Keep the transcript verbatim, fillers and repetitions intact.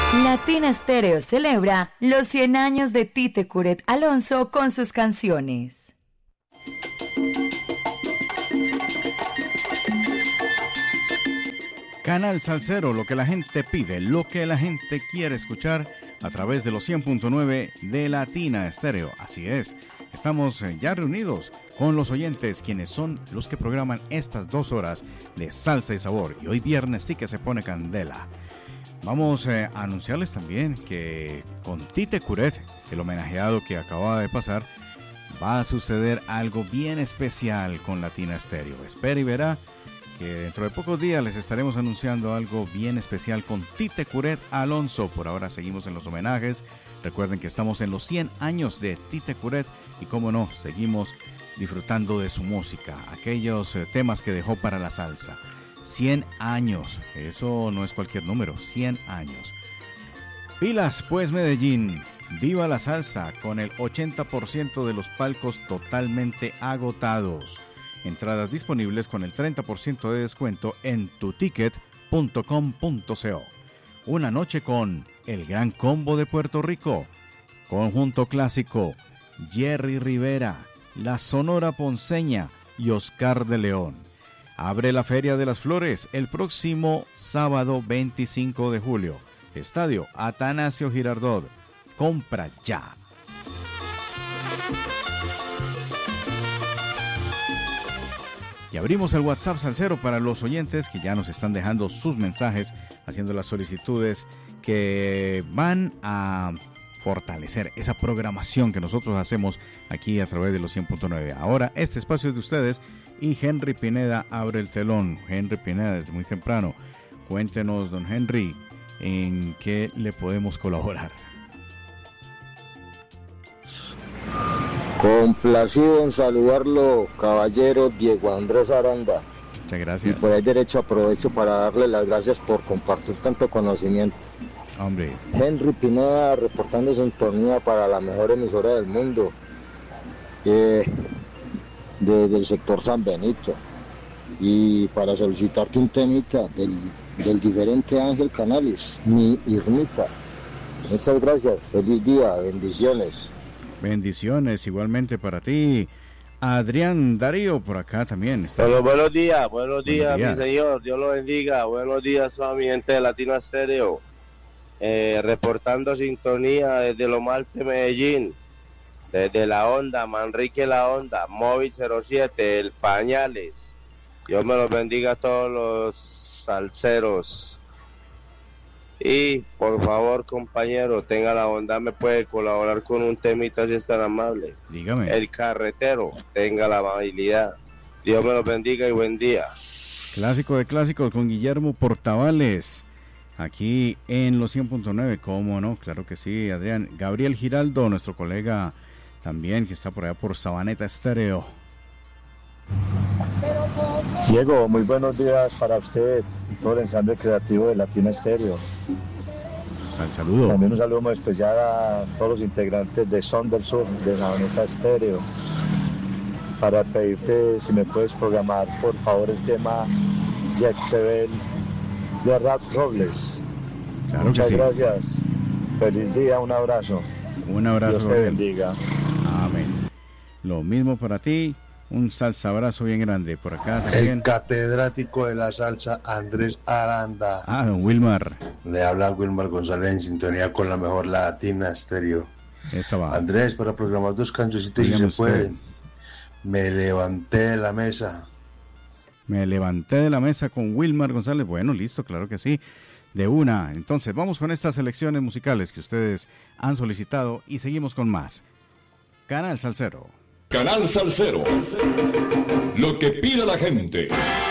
Latina Stereo celebra los cien años de Tite Curet Alonso con sus canciones. Canal Salsero, lo que la gente pide, lo que la gente quiere escuchar a través de los cien punto nueve de Latina Stereo. Así es, estamos ya reunidos con los oyentes, quienes son los que programan estas dos horas de salsa y sabor. Y hoy viernes sí que se pone candela. Vamos eh, a anunciarles también que con Tite Curet, el homenajeado que acaba de pasar, va a suceder algo bien especial con Latina Stereo. Espera y verá que dentro de pocos días les estaremos anunciando algo bien especial con Tite Curet Alonso. Por ahora seguimos en los homenajes. Recuerden que estamos en los cien años de Tite Curet y, cómo no, seguimos disfrutando de su música, aquellos eh, temas que dejó para la salsa. cien años, eso no es cualquier número, cien años. Pilas pues Medellín, viva la salsa con el ochenta por ciento de los palcos totalmente agotados. Entradas disponibles con el treinta por ciento de descuento en tu ticket punto com punto co. Una noche con El Gran Combo de Puerto Rico, Conjunto Clásico, Jerry Rivera, La Sonora Ponceña y Oscar de León. Abre la Feria de las Flores el próximo sábado veinticinco de julio. Estadio Atanasio Girardot. Compra ya. Y abrimos el WhatsApp Salsero para los oyentes que ya nos están dejando sus mensajes, haciendo las solicitudes que van a fortalecer esa programación que nosotros hacemos aquí a través de los cien punto nueve. Ahora este espacio es de ustedes y Henry Pineda abre el telón. Henry Pineda, desde muy temprano, cuéntenos, don Henry, en qué le podemos colaborar. Complacido en saludarlo, caballero Diego Andrés Aranda. Muchas gracias. Y por ahí derecho aprovecho para darle las gracias por compartir tanto conocimiento. Hombre. Henry Pineda reportando sintonía para la mejor emisora del mundo, eh, de, del sector San Benito, y para solicitarte un temita del, del diferente Ángel Canales, Mi Irmita. Muchas gracias, feliz día, bendiciones. Bendiciones igualmente para ti. Adrián Darío por acá también está. Bueno, buenos días, buenos días, buenos días, mi señor, Dios lo bendiga. Buenos días a mi gente de Latina Stereo. Eh, reportando sintonía desde Lomalte, Medellín, desde La Honda, Manrique La Honda, Móvil cero siete, El Pañales. Dios me los bendiga a todos los salseros. Y por favor, compañero, tenga la bondad, me puede colaborar con un temita si es tan amable. Dígame. El Carretero, tenga la amabilidad. Dios me los bendiga y buen día. Clásico de clásicos con Guillermo Portavales, aquí en los cien punto nueve, ¿cómo no? Claro que sí, Adrián. Gabriel Giraldo, nuestro colega también, que está por allá por Sabaneta Estéreo. Diego, muy buenos días para usted y todo el ensamble creativo de Latina Stereo. Al saludo. También un saludo muy especial a todos los integrantes de Son del Sur, de Sabaneta Estéreo. Para pedirte si me puedes programar, por favor, el tema Jezebel de Rap Robles. Claro Muchas que sí. gracias. Feliz día, un abrazo. Un abrazo. Dios te Gabriel. bendiga. Amén. Lo mismo para ti. Un salsa abrazo bien grande. Por acá también. El catedrático de la salsa, Andrés Aranda. Ah, don Wilmar. Le habla Wilmar González en sintonía con la mejor Latina Stereo. Esa va. Andrés, para programar dos cancioncitas si se Dígame puede. usted. Me levanté de la mesa. Me levanté de la mesa con Wilmar González. Bueno, listo, claro que sí. De una. Entonces, vamos con estas selecciones musicales que ustedes han solicitado y seguimos con más. Canal Salsero. Canal Salsero. Lo que pide la gente.